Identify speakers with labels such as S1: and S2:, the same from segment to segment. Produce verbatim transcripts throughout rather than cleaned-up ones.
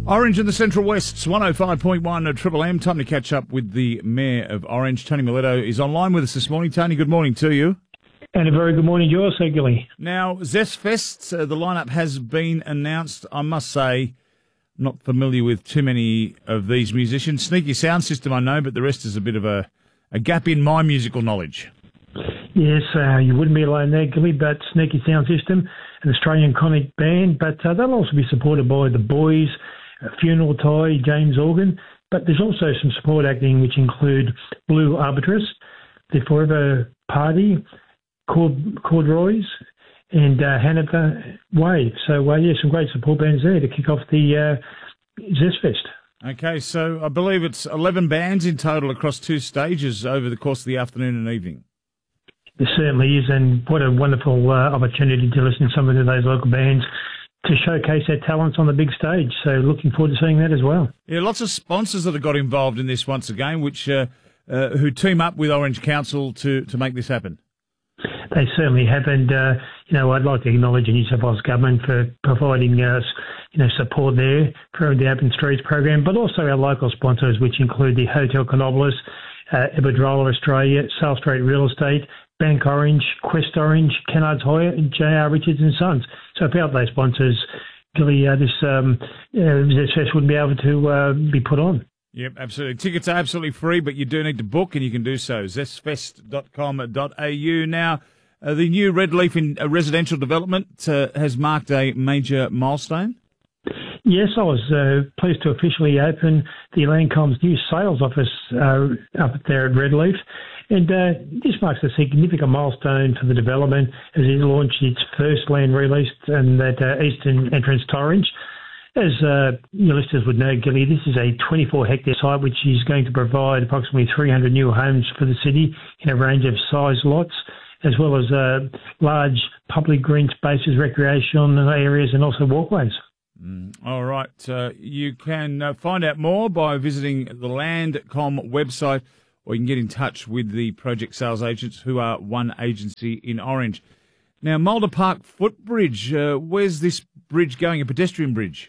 S1: Orange in the Central West's one oh five point one at Triple M. Time to catch up with the Mayor of Orange. Tony Miletto is online with us this morning. Tony, good morning to you.
S2: And a very good morning to you also, Gilly.
S1: Now, Zest Fest, uh, the lineup has been announced. I must say, not familiar with too many of these musicians. Sneaky Sound System, I know, but the rest is a bit of a, a gap in my musical knowledge.
S2: Yes, uh, you wouldn't be alone there, Gilly, but Sneaky Sound System, an Australian iconic band, but uh, they'll also be supported by The Boys, uh, Funeral Tie, James Organ, but there's also some support acting which include Blue Arbitress, The Forever Party, Cord- Corduroys, and uh, Hanover Wave. So, uh, yeah, some great support bands there to kick off the uh, Zest Fest.
S1: Okay, so I believe it's eleven bands in total across two stages over the course of the afternoon and evening.
S2: There certainly is, and what a wonderful uh, opportunity to listen to some of those local bands to showcase their talents on the big stage. So looking forward to seeing that as well.
S1: Yeah, lots of sponsors that have got involved in this once again, which uh, uh, who team up with Orange Council to, to make this happen.
S2: They certainly have, and uh, you know, I'd like to acknowledge the New South Wales Government for providing us, you know, support there for the Open Streets program, but also our local sponsors, which include the Hotel Canobolas, uh, Iberdrola Australia, South Street Real Estate, Bank Orange, Quest Orange, Kennards Hire, and J R Richards and Sons. So without those sponsors, Gilly, uh, this um, uh, Zest Fest wouldn't be able to uh, be put on.
S1: Yep, absolutely. Tickets are absolutely free, but you do need to book, and you can do so. zest fest dot com dot a u. Now, uh, the new Red Leaf in uh, residential development uh, has marked a major milestone.
S2: Yes, I was uh, pleased to officially open the Landcom's new sales office uh, up there at Red Leaf. And uh, this marks a significant milestone for the development as it launched its first land release in that uh, eastern entrance to Orange. As uh, your listeners would know, Gilly, this is a twenty-four hectare site which is going to provide approximately three hundred new homes for the city in a range of size lots, as well as uh, large public green spaces, recreational areas, and also walkways.
S1: Mm, all right. Uh, you can uh, find out more by visiting the Landcom website, or you can get in touch with the project sales agents, who are one agency in Orange. Now, Mulder Park Footbridge, uh, where's this bridge going, a pedestrian bridge?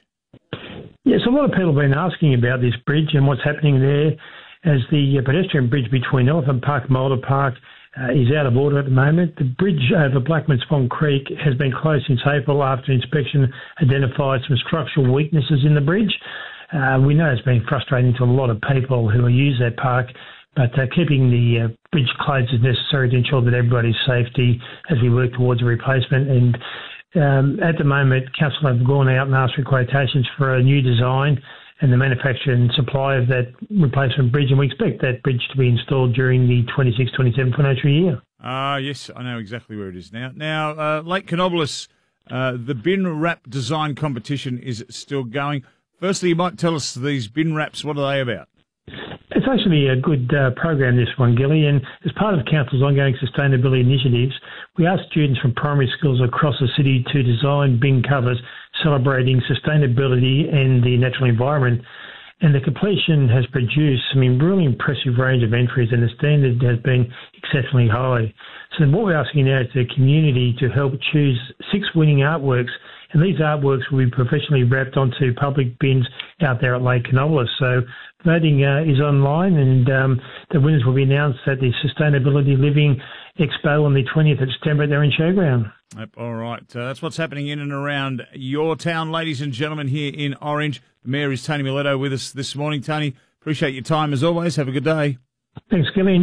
S2: Yes, a lot of people have been asking about this bridge and what's happening there, as the pedestrian bridge between Elephant Park and Mulder Park uh, is out of order at the moment. The bridge over Blackman's Pond Creek has been closed since April after inspection identified some structural weaknesses in the bridge. Uh, we know it's been frustrating to a lot of people who use that park, but uh, keeping the uh, bridge closed is necessary to ensure that everybody's safety as we work towards a replacement. And um, at the moment, Council have gone out and asked for quotations for a new design and the manufacture and supply of that replacement bridge, and we expect that bridge to be installed during the twenty-six twenty-seven financial year.
S1: Ah, uh, yes, I know exactly where it is now. Now, uh, Lake Canobolas, uh, the bin wrap design competition is still going. Firstly, you might tell us these bin wraps, what are they about?
S2: It's actually a good uh, program, this one, Gilly, and as part of Council's ongoing sustainability initiatives, we asked students from primary schools across the city to design bin covers celebrating sustainability and the natural environment. And the completion has produced some really impressive range of entries, and the standard has been exceptionally high. So what we're asking now is the community to help choose six winning artworks, and these artworks will be professionally wrapped onto public bins out there at Lake Canobolas. So voting uh, is online, and um, the winners will be announced at the Sustainability Living Expo on the twentieth of September there in Showground.
S1: Yep, all right. Uh, that's what's happening in and around your town, ladies and gentlemen, here in Orange. The Mayor is Tony Miletto with us this morning. Tony, appreciate your time as always. Have a good day.
S2: Thanks, Gilly.